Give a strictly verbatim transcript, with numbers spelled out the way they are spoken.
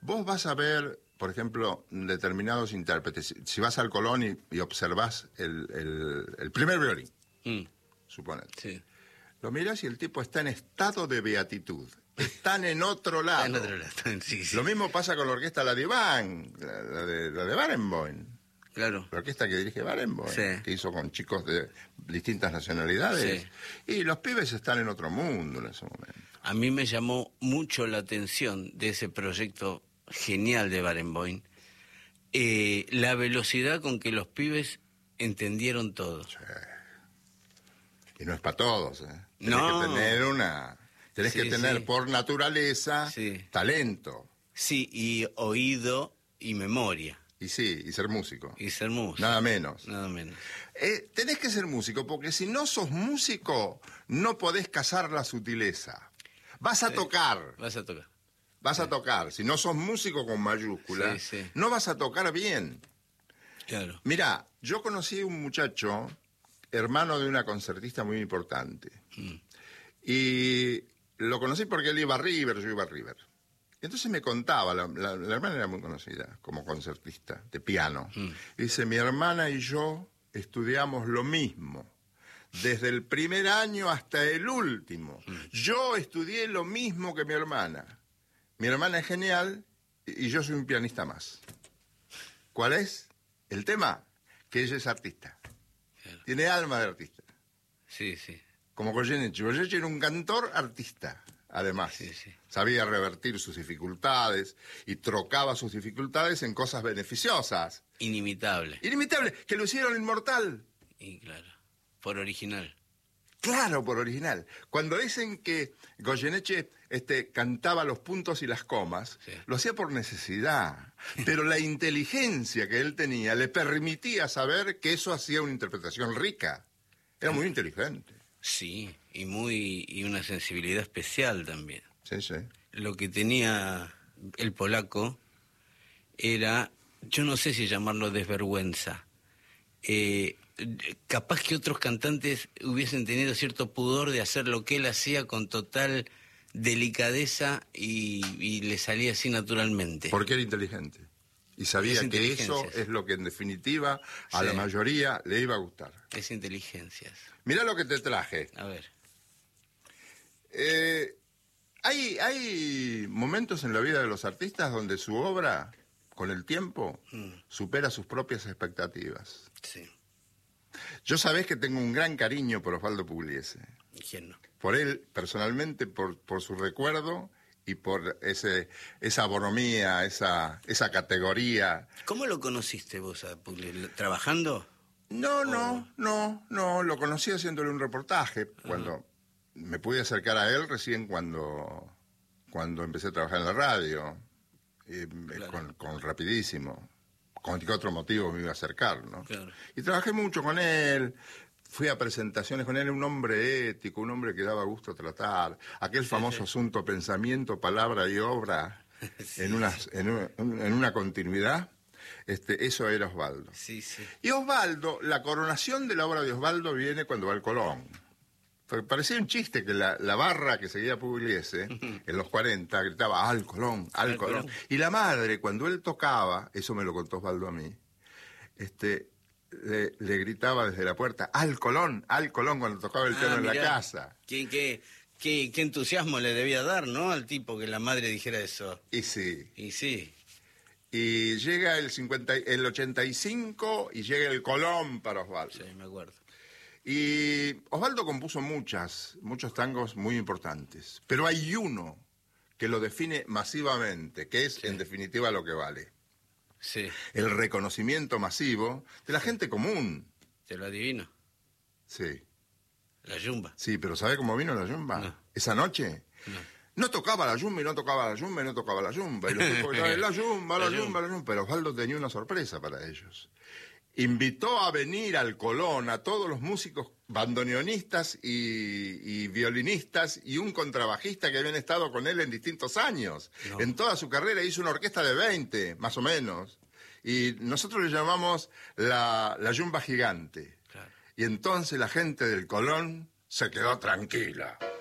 Vos vas a ver, por ejemplo, determinados intérpretes. Si vas al Colón y, y observás el, el, el primer violín, mm. suponete. Sí. Lo mirás y el tipo está en estado de beatitud. Están en otro lado. En otro lado. Sí, sí. Lo mismo pasa con la orquesta La Diván, la, la de, la de Barenboim. Claro. La orquesta que dirige Barenboim, sí. que hizo con chicos de distintas nacionalidades. Sí. Y los pibes están en otro mundo en ese momento. A mí me llamó mucho la atención de ese proyecto genial de Barenboim, eh, la velocidad con que los pibes entendieron todo. Sí. Y no es para todos, ¿eh? Tenés no. que tener una... Tenés sí, que tener sí. por naturaleza sí. talento. Sí, y oído y memoria. Y sí, y ser músico. Y ser músico. Nada menos. Nada menos. Eh, tenés que ser músico, porque si no sos músico, no podés cazar la sutileza. Vas a sí. tocar. Vas a tocar. Vas sí. a tocar. Si no sos músico con mayúscula, sí, sí. no vas a tocar bien. Claro. Mirá, yo conocí a un muchacho, hermano de una concertista muy importante. Mm. Y lo conocí porque él iba a River, yo iba a River. Entonces me contaba, la, la, la hermana era muy conocida como concertista de piano. Mm. Dice, mi hermana y yo estudiamos lo mismo, desde el primer año hasta el último. Mm. Yo estudié lo mismo que mi hermana. Mi hermana es genial y yo soy un pianista más. ¿Cuál es el tema? Que ella es artista. Claro. Tiene alma de artista. Sí, sí. Como Goyeneche. Goyeneche era un cantor artista. Además, sí, sí. sabía revertir sus dificultades y trocaba sus dificultades en cosas beneficiosas. Inimitable. Inimitable, que lo hicieron inmortal. Y claro, por original. Claro, por original. Cuando dicen que Goyeneche este, cantaba los puntos y las comas, sí. lo hacía por necesidad. Pero la inteligencia que él tenía le permitía saber que eso hacía una interpretación rica. Era muy inteligente. Sí, y muy y una sensibilidad especial también. Sí, sí. Lo que tenía el polaco era, yo no sé si llamarlo desvergüenza. Eh, capaz que otros cantantes hubiesen tenido cierto pudor de hacer lo que él hacía con total delicadeza y, y le salía así naturalmente. Porque era inteligente. Y sabía que eso es lo que en definitiva a sí. la mayoría le iba a gustar. Es inteligencias. Mirá lo que te traje. A ver. Eh, hay, hay momentos en la vida de los artistas donde su obra, con el tiempo, mm. supera sus propias expectativas. Sí. Yo sabés que tengo un gran cariño por Osvaldo Pugliese. ¿Quién no? Por él, personalmente, por, por su recuerdo y por ese esa bonomía, esa, esa categoría. ¿Cómo lo conociste vos a Pugliese? ¿Trabajando? No, no, no, no, lo conocí haciéndole un reportaje, cuando uh-huh. me pude acercar a él recién cuando, cuando empecé a trabajar en la radio, eh, claro. con, con Rapidísimo, con qué otro motivo me iba a acercar, ¿no? Claro. Y trabajé mucho con él, fui a presentaciones con él, un hombre ético, un hombre que daba gusto tratar, aquel sí, famoso sí. asunto pensamiento, palabra y obra sí, en, una, sí. en, un, en una continuidad. Este, eso era Osvaldo. Sí, sí. Y Osvaldo, la coronación de la obra de Osvaldo viene cuando va al Colón. Parecía un chiste que la, la barra que seguía Pugliese en los cuarenta gritaba al Colón, al, al Colón. Colón. Y la madre, cuando él tocaba, eso me lo contó Osvaldo a mí, este, le, le gritaba desde la puerta, al Colón, al Colón, cuando tocaba el piano ah, en mirá, la casa. ¿Qué, qué, qué, qué entusiasmo le debía dar, ¿no? Al tipo que la madre dijera eso. Y sí. Y sí. Y llega el, cincuenta, el ochenta y cinco y llega el Colón para Osvaldo. Sí, me acuerdo. Y Osvaldo compuso muchas, muchos tangos muy importantes, pero hay uno que lo define masivamente, que es sí. en definitiva lo que vale. Sí. El reconocimiento masivo de la gente común. Te lo adivino. Sí. La yumba. Sí, pero ¿sabe cómo vino la yumba? No. Esa noche. No. No tocaba la yumba y no tocaba la yumba y no tocaba la yumba. Y los tipos gritaban, la yumba, la, la yumba, la yumba. Pero Osvaldo tenía una sorpresa para ellos. Invitó a venir al Colón a todos los músicos bandoneonistas y, y violinistas y un contrabajista que habían estado con él en distintos años. No. En toda su carrera hizo una orquesta de veinte, más o menos. Y nosotros le llamamos la, la yumba gigante. Claro. Y entonces la gente del Colón se quedó tranquila.